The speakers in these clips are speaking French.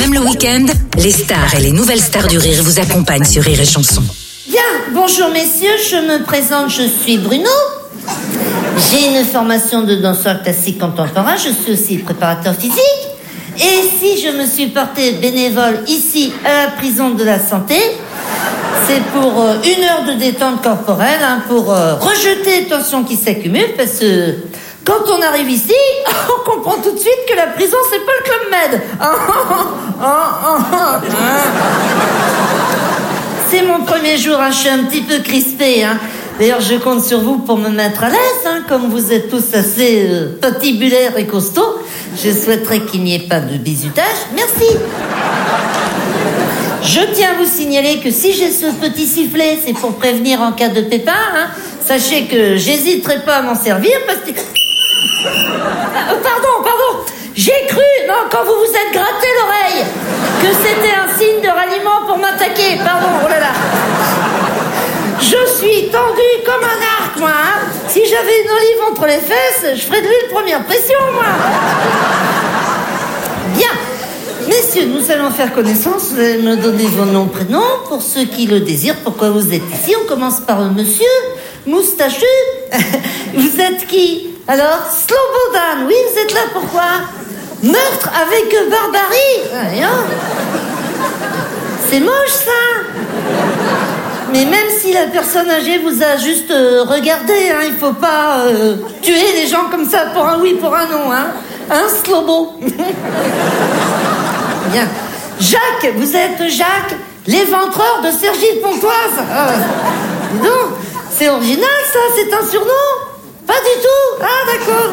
Même le week-end, les stars et les nouvelles stars du rire vous accompagnent sur Rire et Chanson. Bien, bonjour messieurs, je me présente, je suis Bruno. J'ai une formation de danseur classique contemporain, je suis aussi préparateur physique. Et si je me suis portée bénévole ici à la prison de la santé, c'est pour 1 heure de détente corporelle, pour rejeter les tensions qui s'accumulent, parce que quand on arrive ici, on comprend tout de suite que la prison, c'est pas le Club Med. C'est mon premier jour, je suis un petit peu crispée. D'ailleurs, je compte sur vous pour me mettre à l'aise, comme vous êtes tous assez patibulaires et costauds. Je souhaiterais qu'il n'y ait pas de bizutage. Merci. Je tiens à vous signaler que si j'ai ce petit sifflet, c'est pour prévenir en cas de pépin. Sachez que j'hésiterai pas à m'en servir parce que... Pardon. J'ai cru, quand vous vous êtes gratté l'oreille, que c'était un signe de ralliement pour m'attaquer. Pardon, oh là là. Je suis tendue comme un arc, moi. Si j'avais une olive entre les fesses, je ferais de l'huile première pression, moi. Bien. Messieurs, nous allons faire connaissance. Vous allez me donner vos noms, prénoms, pour ceux qui le désirent. Pourquoi vous êtes ici? On commence par monsieur moustachu. Vous êtes qui? Alors, Slobodan. Oui, vous êtes là, pourquoi? Meurtre avec barbarie. Allez, c'est moche, ça. Mais même si la personne âgée vous a juste regardé, il faut pas tuer les gens comme ça pour un oui, pour un non, Slobo. Bien. Jacques, vous êtes Jacques, l'éventreur de Cergy de Pontoise. Dis donc, c'est original ça, c'est un surnom? Pas du tout. Ah d'accord.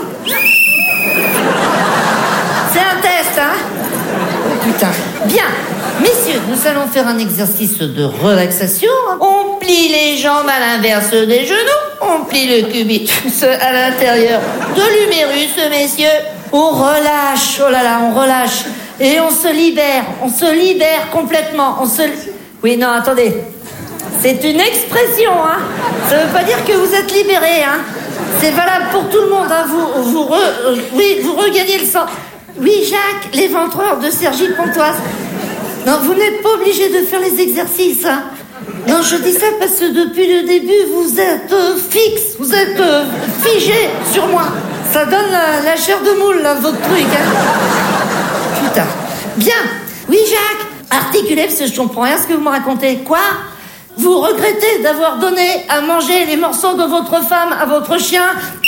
C'est un test, Oh putain. Bien. Messieurs, nous allons faire un exercice de relaxation. On plie les jambes à l'inverse des genoux. On plie le cubitus à l'intérieur de l'humérus, messieurs. On relâche. Oh là là, on relâche. Et on se libère. On se libère complètement. Oui, non, attendez. C'est une expression, Ça veut pas dire que vous êtes libérés, C'est valable pour tout le monde, vous regagnez le sang. Oui, Jacques, l'éventreur de Cergy de Pontoise. Non, vous n'êtes pas obligé de faire les exercices, Non, je dis ça parce que depuis le début, vous êtes fixe, vous êtes figé sur moi. Ça donne la chair de moule, là, votre truc, Putain. Bien. Oui, Jacques, articulez, parce que je comprends rien ce que vous me racontez. Quoi? Vous regrettez d'avoir donné à manger les morceaux de votre femme à votre chien?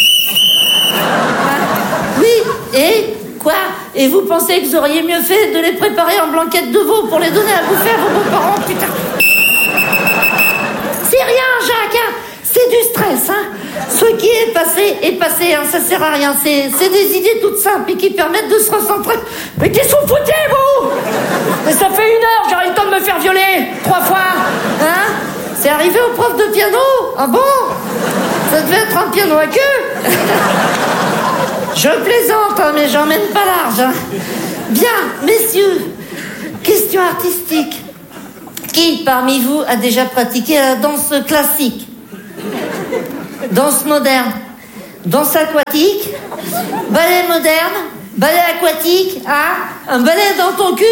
Oui, et quoi? Et vous pensez que vous auriez mieux fait de les préparer en blanquette de veau pour les donner à bouffer à vos beaux-parents? Putain. C'est rien, Jacques, c'est du stress, Ce qui est passé, ça sert à rien. C'est des idées toutes simples et qui permettent de se recentrer. Mais qu'est-ce que vous foutez, vous? Mais ça fait 1 heure, j'aurais le temps de me faire violer 3 fois, C'est arrivé au prof de piano? Ah bon? Ça devait être un piano à queue. Je plaisante, mais j'emmène pas large, Bien, messieurs, question artistique. Qui parmi vous a déjà pratiqué la danse classique? Danse moderne, danse aquatique, ballet moderne, ballet aquatique, un ballet dans ton cul,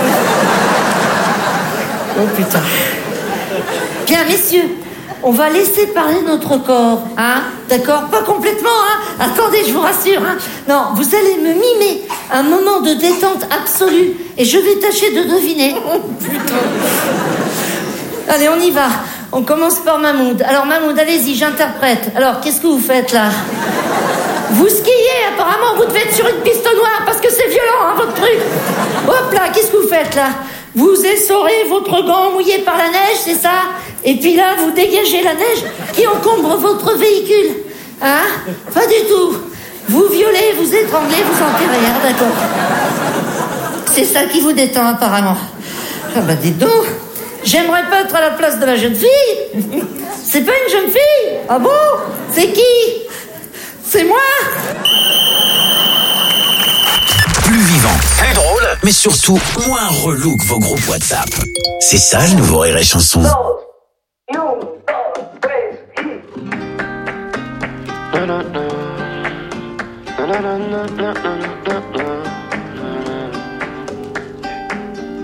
Oh putain. Bien, messieurs, on va laisser parler notre corps, D'accord? Pas complètement, Attendez, je vous rassure, Non, vous allez me mimer un moment de détente absolue et je vais tâcher de deviner. Oh putain. Allez, on y va. On commence par Mahmoud. Alors Mahmoud, allez-y, j'interprète. Alors, qu'est-ce que vous faites là? Vous skiez, apparemment, vous devez être sur une piste noire parce que c'est violent, votre truc. Hop là, qu'est-ce que vous faites là? Vous essorez votre gant mouillé par la neige, c'est ça? Et puis là, vous dégagez la neige qui encombre votre véhicule. Pas du tout. Vous violez, vous étranglez, vous enterrez, d'accord. C'est ça qui vous détend, apparemment. Ah bah, dites donc. J'aimerais pas être à la place de la jeune fille. C'est pas une jeune fille? Ah bon? C'est qui? C'est moi? Plus vivant, plus drôle, mais surtout moins relou que vos groupes WhatsApp. C'est ça le nouveau Rire et Chanson.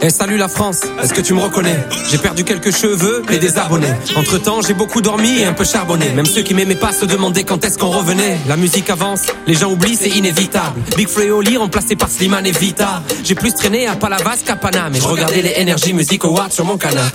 Eh salut la France, est-ce que tu me reconnais? J'ai perdu quelques cheveux et des abonnés. Entre temps j'ai beaucoup dormi et un peu charbonné. Même ceux qui m'aimaient pas se demandaient quand est-ce qu'on revenait. La musique avance, les gens oublient, c'est inévitable. Big Flo et Oli remplacé par Slimane et Vita. J'ai plus traîné à Palavas qu'à Paname. Et je regardais les Energy Music Awards sur mon canapé.